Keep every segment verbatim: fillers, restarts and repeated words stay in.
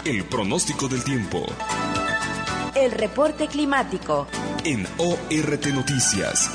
El pronóstico del tiempo. El reporte climático. En O R T Noticias.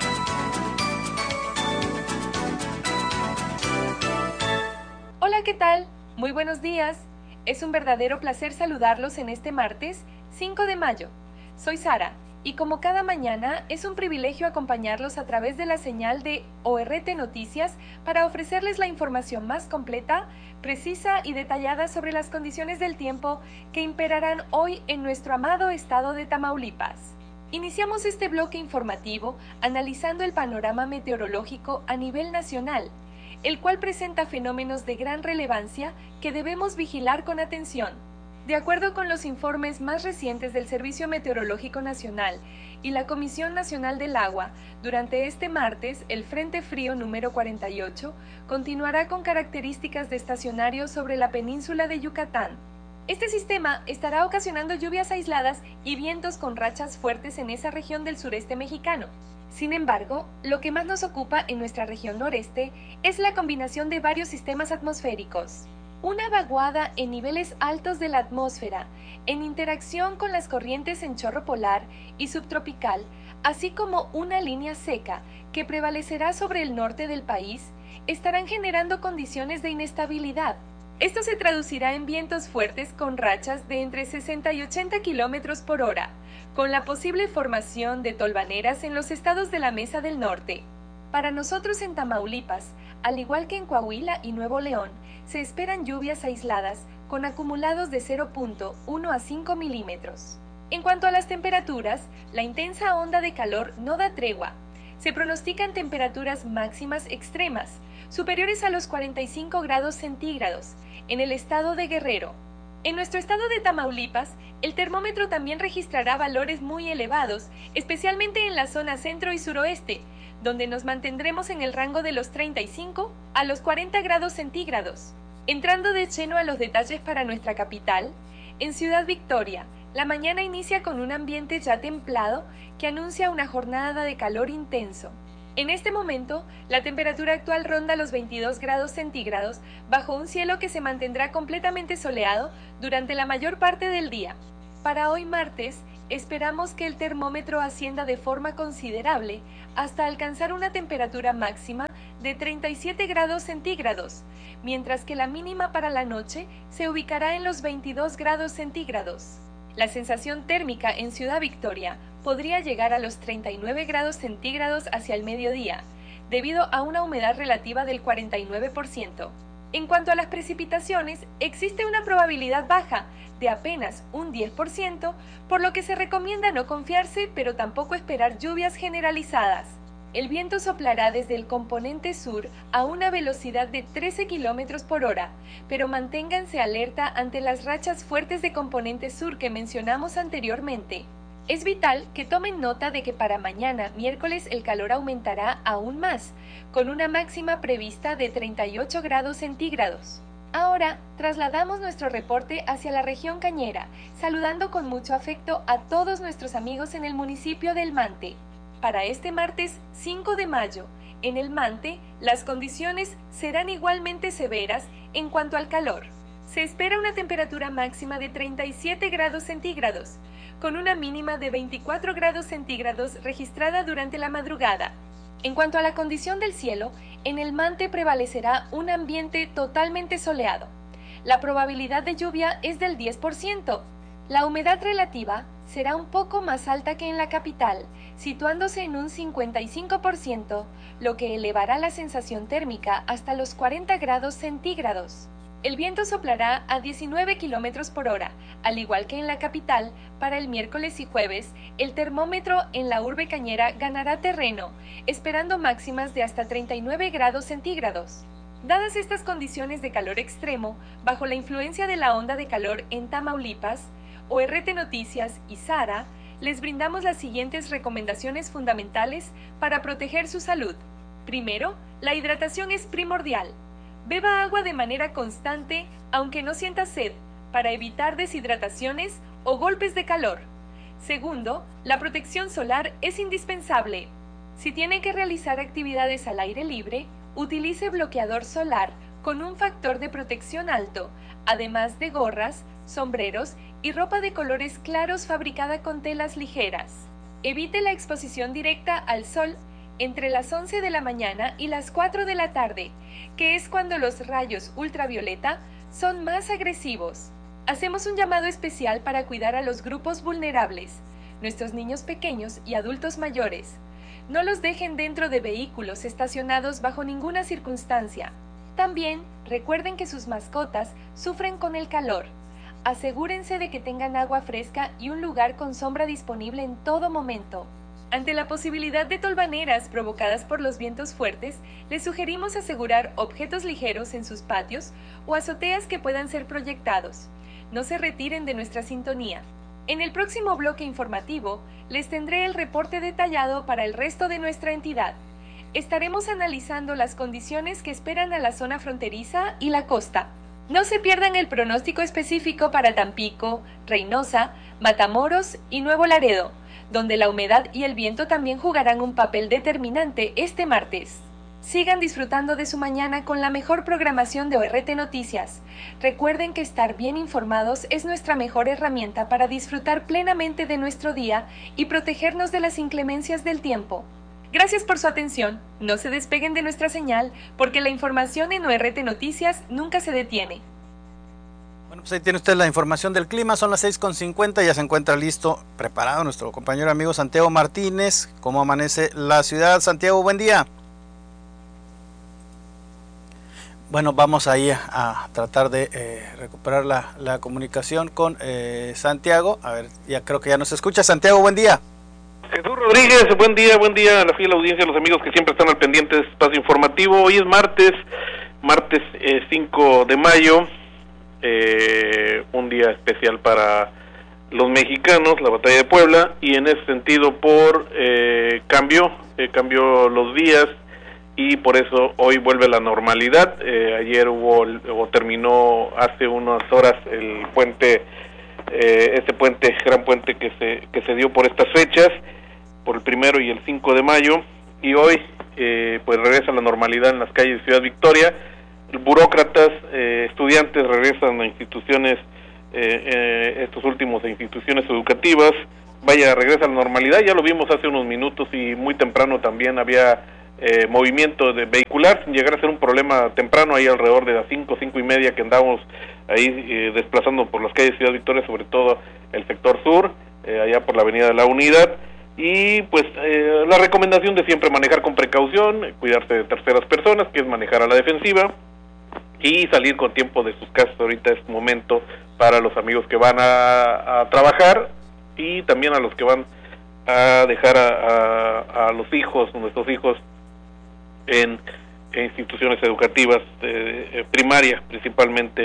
Hola, ¿qué tal? Muy buenos días. Es un verdadero placer saludarlos en este martes cinco de mayo. Soy Sara y como cada mañana es un privilegio acompañarlos a través de la señal de O R T Noticias para ofrecerles la información más completa, precisa y detallada sobre las condiciones del tiempo que imperarán hoy en nuestro amado estado de Tamaulipas. Iniciamos este bloque informativo analizando el panorama meteorológico a nivel nacional, el cual presenta fenómenos de gran relevancia que debemos vigilar con atención. De acuerdo con los informes más recientes del Servicio Meteorológico Nacional y la Comisión Nacional del Agua, durante este martes el Frente Frío número cuarenta y ocho continuará con características de estacionario sobre la península de Yucatán. Este sistema estará ocasionando lluvias aisladas y vientos con rachas fuertes en esa región del sureste mexicano. Sin embargo, lo que más nos ocupa en nuestra región noreste es la combinación de varios sistemas atmosféricos. Una vaguada en niveles altos de la atmósfera, en interacción con las corrientes en chorro polar y subtropical, así como una línea seca que prevalecerá sobre el norte del país, estarán generando condiciones de inestabilidad. Esto se traducirá en vientos fuertes con rachas de entre sesenta y ochenta kilómetros por hora, con la posible formación de tolvaneras en los estados de la Mesa del Norte. Para nosotros en Tamaulipas, al igual que en Coahuila y Nuevo León, se esperan lluvias aisladas con acumulados de cero punto uno a cinco milímetros. En cuanto a las temperaturas, la intensa onda de calor no da tregua. Se pronostican temperaturas máximas extremas, superiores a los cuarenta y cinco grados centígrados, en el estado de Guerrero. En nuestro estado de Tamaulipas, el termómetro también registrará valores muy elevados, especialmente en la zona centro y suroeste, donde nos mantendremos en el rango de los treinta y cinco a los cuarenta grados centígrados. Entrando de lleno a los detalles para nuestra capital, en Ciudad Victoria, la mañana inicia con un ambiente ya templado que anuncia una jornada de calor intenso. En este momento, la temperatura actual ronda los veintidós grados centígrados bajo un cielo que se mantendrá completamente soleado durante la mayor parte del día. Para hoy martes, esperamos que el termómetro ascienda de forma considerable hasta alcanzar una temperatura máxima de treinta y siete grados centígrados, mientras que la mínima para la noche se ubicará en los veintidós grados centígrados. La sensación térmica en Ciudad Victoria podría llegar a los treinta y nueve grados centígrados hacia el mediodía, debido a una humedad relativa del cuarenta y nueve por ciento. En cuanto a las precipitaciones, existe una probabilidad baja de apenas un diez por ciento, por lo que se recomienda no confiarse, pero tampoco esperar lluvias generalizadas. El viento soplará desde el componente sur a una velocidad de trece kilómetros por hora, pero manténganse alerta ante las rachas fuertes de componente sur que mencionamos anteriormente. Es vital que tomen nota de que para mañana, miércoles, el calor aumentará aún más, con una máxima prevista de treinta y ocho grados centígrados. Ahora, trasladamos nuestro reporte hacia la región Cañera, saludando con mucho afecto a todos nuestros amigos en el municipio del Mante. Para este martes cinco de mayo, en el Mante, las condiciones serán igualmente severas en cuanto al calor. Se espera una temperatura máxima de treinta y siete grados centígrados, con una mínima de veinticuatro grados centígrados registrada durante la madrugada. En cuanto a la condición del cielo, en el Mante prevalecerá un ambiente totalmente soleado. La probabilidad de lluvia es del diez por ciento. La humedad relativa será un poco más alta que en la capital, situándose en un cincuenta y cinco por ciento, lo que elevará la sensación térmica hasta los cuarenta grados centígrados. El viento soplará a diecinueve kilómetros por hora, al igual que en la capital. Para el miércoles y jueves, el termómetro en la urbe cañera ganará terreno, esperando máximas de hasta treinta y nueve grados centígrados. Dadas estas condiciones de calor extremo, bajo la influencia de la onda de calor en Tamaulipas, O R T Noticias y Sara, les brindamos las siguientes recomendaciones fundamentales para proteger su salud. Primero, la hidratación es primordial. Beba agua de manera constante, aunque no sienta sed, para evitar deshidrataciones o golpes de calor. Segundo, la protección solar es indispensable. Si tiene que realizar actividades al aire libre, utilice bloqueador solar con un factor de protección alto, además de gorras, sombreros y ropa de colores claros fabricada con telas ligeras. Evite la exposición directa al sol entre las once de la mañana y las cuatro de la tarde, que es cuando los rayos ultravioleta son más agresivos. Hacemos un llamado especial para cuidar a los grupos vulnerables, nuestros niños pequeños y adultos mayores. No los dejen dentro de vehículos estacionados bajo ninguna circunstancia. También recuerden que sus mascotas sufren con el calor. Asegúrense de que tengan agua fresca y un lugar con sombra disponible en todo momento. Ante la posibilidad de tolvaneras provocadas por los vientos fuertes, les sugerimos asegurar objetos ligeros en sus patios o azoteas que puedan ser proyectados. No se retiren de nuestra sintonía. En el próximo bloque informativo, les tendré el reporte detallado para el resto de nuestra entidad. Estaremos analizando las condiciones que esperan a la zona fronteriza y la costa. No se pierdan el pronóstico específico para Tampico, Reynosa, Matamoros y Nuevo Laredo, donde la humedad y el viento también jugarán un papel determinante este martes. Sigan disfrutando de su mañana con la mejor programación de O R T Noticias. Recuerden que estar bien informados es nuestra mejor herramienta para disfrutar plenamente de nuestro día y protegernos de las inclemencias del tiempo. Gracias por su atención. No se despeguen de nuestra señal, porque la información en O R T Noticias nunca se detiene. Bueno, pues ahí tiene usted la información del clima. Son las seis con cincuenta, ya se encuentra listo, preparado nuestro compañero amigo Santiago Martínez. ¿Cómo amanece la ciudad? Santiago, buen día. Bueno, vamos ahí a, a tratar de eh, recuperar la, la comunicación con eh, Santiago. A ver, ya creo que ya nos escucha. Santiago, buen día. Jesús Rodríguez, buen día, buen día a la fiel audiencia, a los amigos que siempre están al pendiente de este espacio informativo. Hoy es martes, martes eh, cinco de mayo, eh, un día especial para los mexicanos, la batalla de Puebla, y en ese sentido por eh, cambio, eh, cambió los días, y por eso hoy vuelve la normalidad. Eh, ayer hubo, o terminó hace unas horas el puente, eh, este puente, gran puente que se, que se dio por estas fechas, por el primero y el cinco de mayo, y hoy eh, pues regresa la normalidad en las calles de Ciudad Victoria. Burócratas, eh, estudiantes regresan a instituciones, eh, eh, estos últimos a instituciones educativas. Vaya, regresa a la normalidad, ya lo vimos hace unos minutos, y muy temprano también había eh, movimiento de vehicular, sin llegar a ser un problema temprano, ahí alrededor de las cinco, cinco y media que andamos ahí eh, desplazando por las calles de Ciudad Victoria, sobre todo el sector sur, eh, allá por la avenida de la Unidad. Y pues eh, la recomendación de siempre manejar con precaución, cuidarse de terceras personas, que es manejar a la defensiva, y salir con tiempo de sus casas. Ahorita es momento para los amigos que van a, a trabajar, y también a los que van a dejar a, a, a los hijos, nuestros hijos, en, en instituciones educativas, eh, eh, primaria principalmente,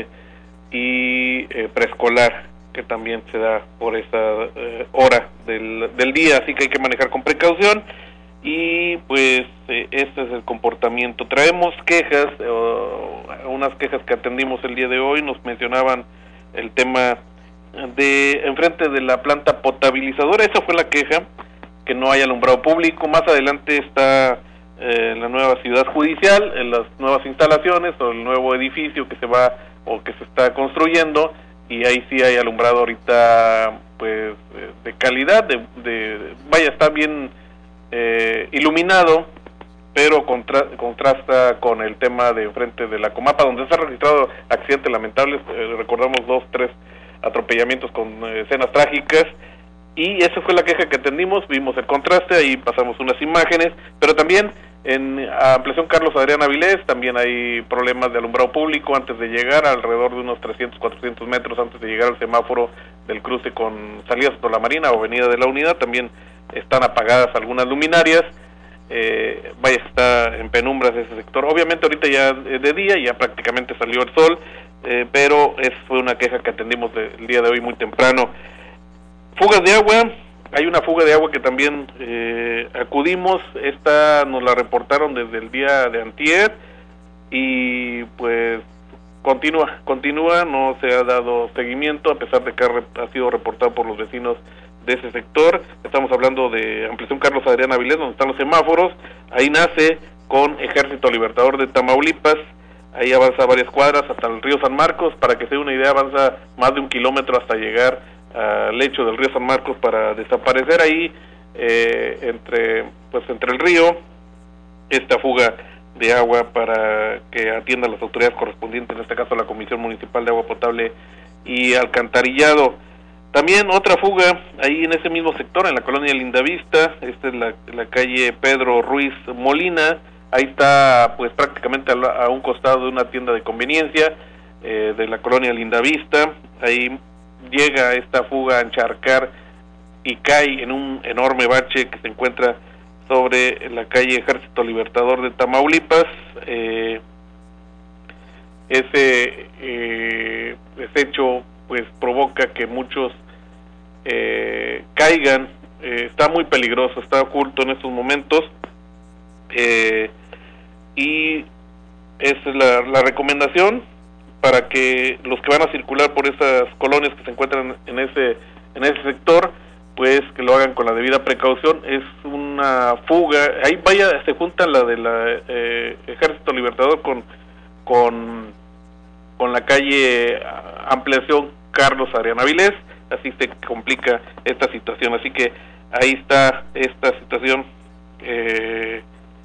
y eh, preescolar, que también se da por esa eh, hora del, del día, así que hay que manejar con precaución. Y pues eh, este es el comportamiento. Traemos quejas, eh, unas quejas que atendimos el día de hoy. Nos mencionaban el tema de enfrente de la planta potabilizadora. Esa fue la queja, que no hay alumbrado público. Más adelante está eh, la nueva ciudad judicial, en las nuevas instalaciones, o el nuevo edificio que se va o que se está construyendo, y ahí sí hay alumbrado ahorita, pues de calidad, de, de vaya, está bien eh, iluminado, pero contra, contrasta con el tema de enfrente de la Comapa, donde se han registrado accidentes lamentables. Eh, recordamos dos, tres atropellamientos con eh, escenas trágicas, y esa fue la queja que atendimos. Vimos el contraste, ahí pasamos unas imágenes, pero también en Ampliación Carlos Adrián Avilés también hay problemas de alumbrado público antes de llegar, alrededor de unos trescientos, cuatrocientos metros antes de llegar al semáforo del cruce con salidas por la Marina o Avenida de la Unidad. También están apagadas algunas luminarias. Eh, vaya, está en penumbras ese sector. Obviamente ahorita ya de día, ya prácticamente salió el sol, eh, pero esa fue una queja que atendimos de, el día de hoy muy temprano. Fugas de agua. Hay una fuga de agua que también eh, acudimos. Esta nos la reportaron desde el día de antier, y pues continúa, continúa, no se ha dado seguimiento, a pesar de que ha, ha sido reportado por los vecinos de ese sector. Estamos hablando de Ampliación Carlos Adrián Avilés, donde están los semáforos. Ahí nace con Ejército Libertador de Tamaulipas, ahí avanza varias cuadras hasta el río San Marcos. Para que se dé una idea, avanza más de un kilómetro hasta llegar al lecho del río San Marcos para desaparecer ahí eh, entre pues entre el río esta fuga de agua para que atiendan las autoridades correspondientes, en este caso la Comisión Municipal de Agua Potable y Alcantarillado. También otra fuga ahí en ese mismo sector, en la colonia Lindavista. Esta es la, la calle Pedro Ruiz Molina. Ahí está pues prácticamente a, la, a un costado de una tienda de conveniencia eh, de la colonia Lindavista. Ahí llega esta fuga a encharcar y cae en un enorme bache que se encuentra sobre la calle Ejército Libertador de Tamaulipas. Eh, ese, eh, ese hecho pues provoca que muchos eh, caigan. Eh, está muy peligroso, está oculto en estos momentos. Eh, y esa es la, la recomendación para que los que van a circular por esas colonias que se encuentran en ese en ese sector, pues que lo hagan con la debida precaución. Es una fuga, ahí vaya, se junta la de la eh, Ejército Libertador con con con la calle Ampliación Carlos Ariana Vilés, así se complica esta situación. Así que ahí está esta situación eh,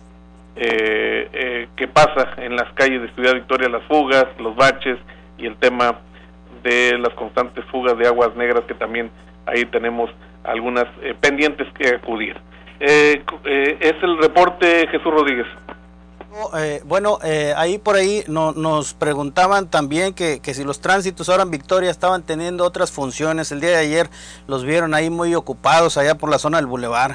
eh, eh, que pasa en las calles de Ciudad Victoria, las fugas, los baches y el tema de las constantes fugas de aguas negras, que también ahí tenemos algunas eh, pendientes que acudir. Eh, eh, es el reporte, Jesús Rodríguez. Eh, bueno, eh, ahí por ahí no, nos preguntaban también que, que si los tránsitos ahora en Victoria estaban teniendo otras funciones. El día de ayer los vieron ahí muy ocupados allá por la zona del bulevar.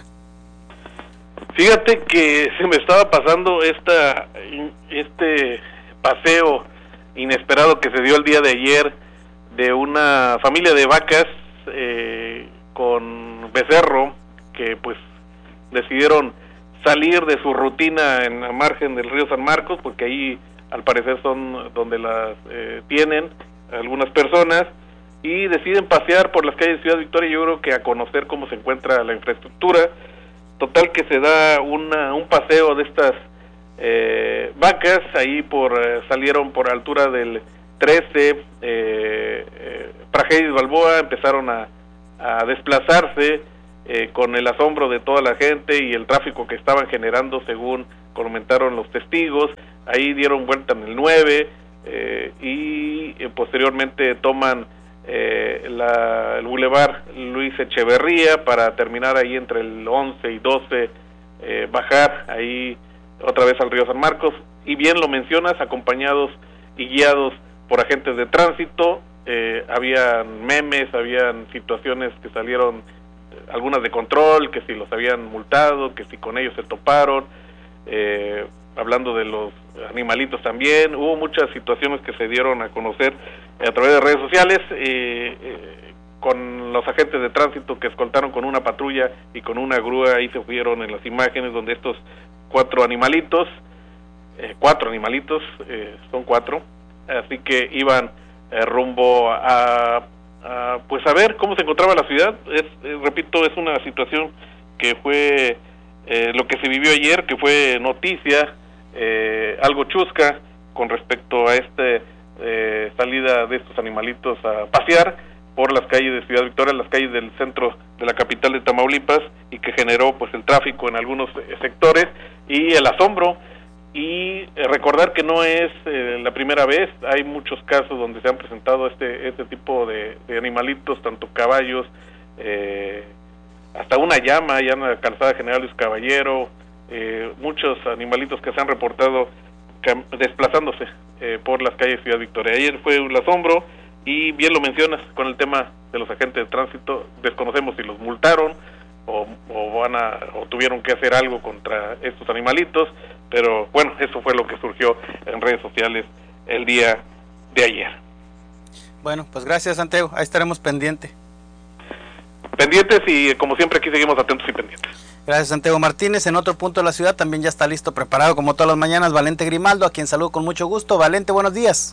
Fíjate que se me estaba pasando esta este paseo inesperado que se dio el día de ayer de una familia de vacas eh, con becerro que pues decidieron salir de su rutina en la margen del río San Marcos, porque ahí al parecer son donde las eh, tienen algunas personas, y deciden pasear por las calles de Ciudad Victoria, yo creo que a conocer cómo se encuentra la infraestructura. Total que se da una, un paseo de estas eh, vacas, ahí por eh, salieron por altura del trece, eh, eh, Praxedis Balboa, empezaron a, a desplazarse eh, con el asombro de toda la gente y el tráfico que estaban generando, según comentaron los testigos. Ahí dieron vuelta en el nueve eh, y eh, posteriormente toman Eh, la, el bulevar Luis Echeverría para terminar ahí entre el once y doce, eh, bajar ahí otra vez al río San Marcos, y bien lo mencionas, acompañados y guiados por agentes de tránsito. Eh, habían memes, habían situaciones que salieron, algunas de control, que si los habían multado, que si con ellos se toparon, eh, hablando de los animalitos también. Hubo muchas situaciones que se dieron a conocer a través de redes sociales, eh, eh, con los agentes de tránsito que escoltaron con una patrulla y con una grúa. Ahí se fueron en las imágenes donde estos cuatro animalitos, eh, cuatro animalitos, eh, son cuatro, así que iban eh, rumbo a, a, pues a ver cómo se encontraba la ciudad. Es, eh, repito, es una situación que fue eh, lo que se vivió ayer, que fue noticia, eh, algo chusca con respecto a este Eh, salida de estos animalitos a pasear por las calles de Ciudad Victoria, las calles del centro de la capital de Tamaulipas, y que generó pues el tráfico en algunos eh, sectores y el asombro. Y eh, recordar que no es eh, la primera vez, hay muchos casos donde se han presentado este este tipo de, de animalitos, tanto caballos, eh, hasta una llama allá en la calzada General Luis Caballero, eh, muchos animalitos que se han reportado desplazándose eh, por las calles de Ciudad Victoria. Ayer fue un asombro, y bien lo mencionas con el tema de los agentes de tránsito. Desconocemos si los multaron o, o van a o tuvieron que hacer algo contra estos animalitos, pero bueno, eso fue lo que surgió en redes sociales el día de ayer. Bueno, pues gracias, Santiago, ahí estaremos pendientes. Pendientes y como siempre aquí seguimos atentos y pendientes. Gracias, Santiago Martínez. En otro punto de la ciudad también ya está listo, preparado como todas las mañanas, Valente Grimaldo, a quien saludo con mucho gusto. Valente, buenos días.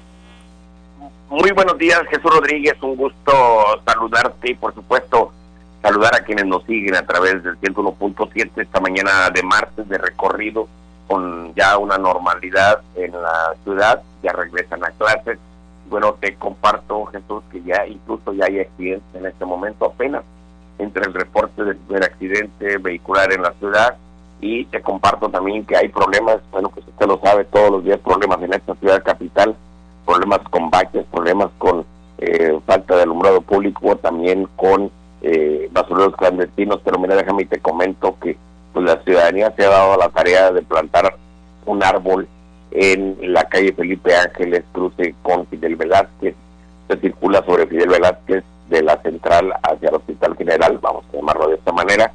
Muy buenos días, Jesús Rodríguez, un gusto saludarte y por supuesto saludar a quienes nos siguen a través del ciento uno punto siete esta mañana de martes de recorrido con ya una normalidad en la ciudad, ya regresan a clases. Bueno, te comparto, Jesús, que ya incluso ya hay accidentes en este momento apenas entre el reporte del primer accidente vehicular en la ciudad, y te comparto también que hay problemas, bueno, pues usted lo sabe, todos los días problemas en esta ciudad capital, problemas con baches, problemas con eh, falta de alumbrado público, también con eh, basureros clandestinos. Pero mira, déjame y te comento que pues la ciudadanía se ha dado la tarea de plantar un árbol en la calle Felipe Ángeles, cruce con Fidel Velázquez. Se circula sobre Fidel Velázquez de la central hacia el Hospital General, vamos a llamarlo de esta manera,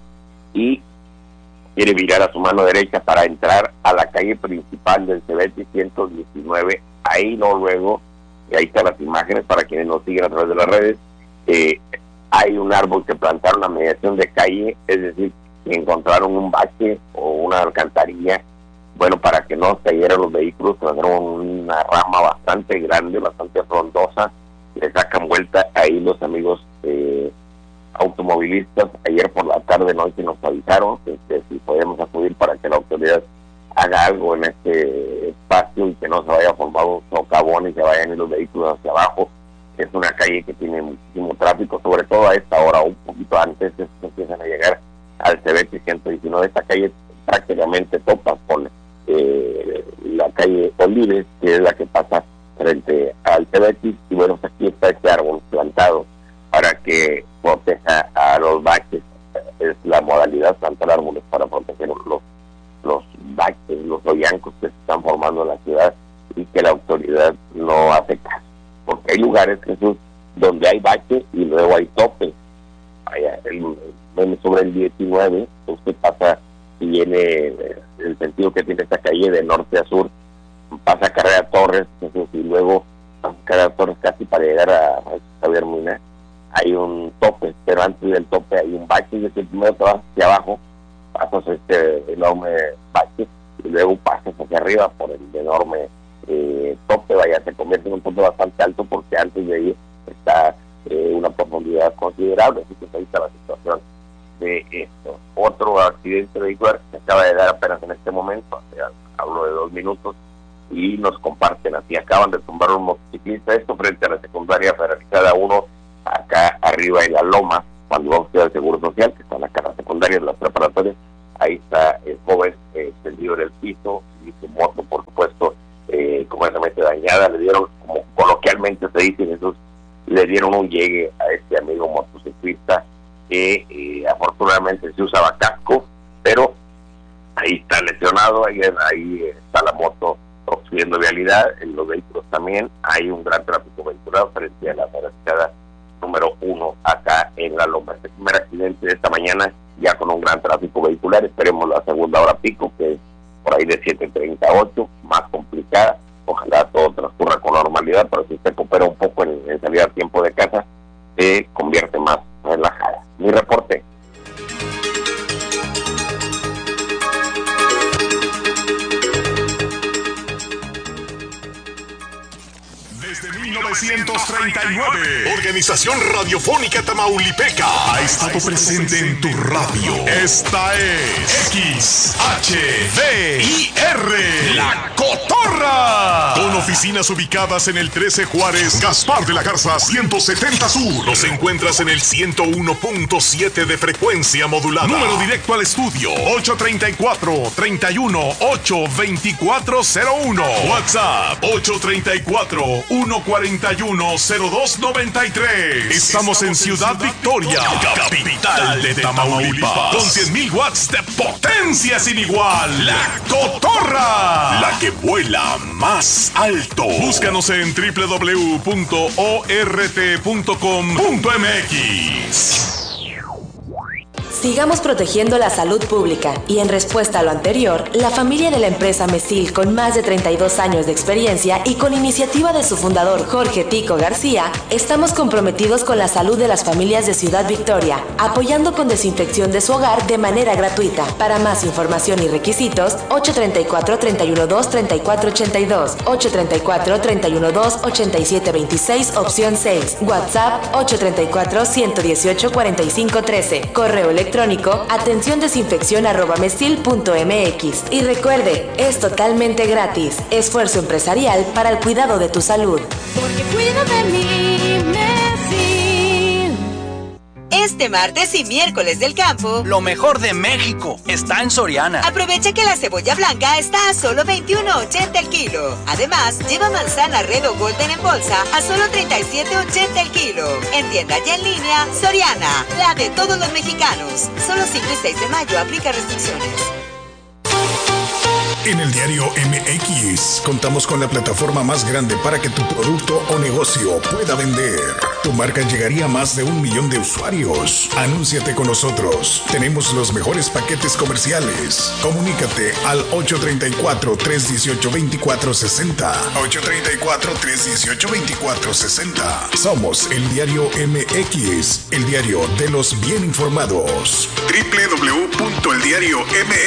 y quiere virar a su mano derecha para entrar a la calle principal del Cebeti ciento diecinueve. Ahí no luego, y ahí están las imágenes para quienes nos siguen a través de las redes, eh, hay un árbol que plantaron a mediación de calle, es decir, encontraron un bache o una alcantarilla, bueno, para que no cayeran los vehículos, plantaron una rama bastante grande, bastante frondosa, le sacan vuelta ahí los amigos eh, automovilistas. Ayer por la tarde noche nos avisaron que, que si podemos acudir para que la autoridad haga algo en este espacio y que no se vaya a formar un socavón y se vayan los vehículos hacia abajo. Es una calle que tiene muchísimo tráfico, sobre todo a esta hora, un poquito antes, que empiezan a llegar al Cebeti ciento diecinueve. Esta calle prácticamente topa con eh, la calle Olives, que es la que pasa frente al Cebeti, y bueno, pues aquí está este árbol plantado para que proteja a los baches. Es la modalidad, plantar árboles para proteger los los baches, los hoyancos que se están formando en la ciudad y que la autoridad no hace caso, porque hay lugares, Jesús, donde hay baches y luego hay topes. Allá, el, sobre el diecinueve, usted pasa y viene el sentido que tiene esta calle de norte a sur, pasa Carrera Torres, Jesús, y luego pasa Carrera Torres casi para llegar a Javier Mina. Hay un tope, pero antes del tope hay un bache, y desde el primero te vas hacia abajo, pasas este enorme bache, y luego pasas hacia arriba por el enorme eh, tope. Vaya, se convierte en un tope bastante alto, porque antes de ahí está eh, una profundidad considerable, así que ahí está la situación de esto. Otro accidente vehicular que se acaba de dar apenas en este momento, hablo de dos minutos, y nos comparten así: acaban de tumbar un motociclista, esto frente a la secundaria Federalizada uno, acá arriba en la loma, cuando va usted al Seguro Social, que está en la cara secundaria de las preparatorias. Ahí está el joven eh, tendido en el piso, y su moto, por supuesto, eh, completamente dañada. Le dieron, como coloquialmente se dice, Jesús, le dieron un llegue a este amigo motociclista, que eh, afortunadamente se usaba casco, pero ahí está lesionado. Ahí, ahí está la moto obstruyendo vialidad, en los vehículos también. Hay un gran tráfico vehicular frente a la carretera número uno acá en la Loma. Este primer accidente de esta mañana, ya con un gran tráfico vehicular. Esperemos la segunda hora pico, que es por ahí de siete treinta a ocho, más complicada. Ojalá todo transcurra con normalidad, pero si usted coopera un poco en, en salir a tiempo de casa, se convierte más relajada. Mi reporte. mil novecientos treinta y nueve, Organización Radiofónica Tamaulipeca ha estado presente en tu radio. Esta es X H D I R, La Cotorra, con oficinas ubicadas en el trece Juárez, Gaspar de la Garza ciento setenta Sur. Los encuentras en el ciento uno punto siete de frecuencia modulada. Número directo al estudio ocho treinta y cuatro, treinta y uno, ocho veinticuatro cero uno. WhatsApp ocho treinta y cuatro, uno cuarenta y uno, cero dos noventa y tres. Estamos en Ciudad Victoria, capital de Tamaulipas, con cien mil watts de potencia sin igual. La Cotorra, la que vuela más alto. Búscanos en doble u doble u doble u punto o r t punto com punto m x. Sigamos protegiendo la salud pública y en respuesta a lo anterior, la familia de la empresa Mesil, con más de treinta y dos años de experiencia y con iniciativa de su fundador Jorge Tico García, estamos comprometidos con la salud de las familias de Ciudad Victoria, apoyando con desinfección de su hogar de manera gratuita. Para más información y requisitos, ocho treinta y cuatro, treinta y uno dos, treinta y cuatro ochenta y dos, ocho treinta y cuatro, treinta y uno dos, ochenta y siete veintiséis, opción seis, WhatsApp ocho treinta y cuatro, ciento dieciocho, cuarenta y cinco trece, correo electrónico electrónico atención desinfección arroba mesil punto mx. Y recuerde, es totalmente gratis. Esfuerzo empresarial para el cuidado de tu salud. Porque cuido de mí, Mesil. Este martes y miércoles del campo, lo mejor de México está en Soriana. Aprovecha que la cebolla blanca está a solo veintiuno ochenta el kilo. Además, lleva manzana Red o Golden en bolsa a solo treinta y siete ochenta el kilo. En tienda y en línea, Soriana, la de todos los mexicanos. Solo cinco y seis de mayo, aplica restricciones. En el diario M X contamos con la plataforma más grande para que tu producto o negocio pueda vender. Tu marca llegaría a más de un millón de usuarios. Anúnciate con nosotros. Tenemos los mejores paquetes comerciales. Comunícate al ocho tres cuatro, tres uno ocho, dos cuatro seis cero. ocho tres cuatro, tres uno ocho, dos cuatro seis cero. Somos el diario M X, el diario de los bien informados. doble u doble u doble u punto el diario m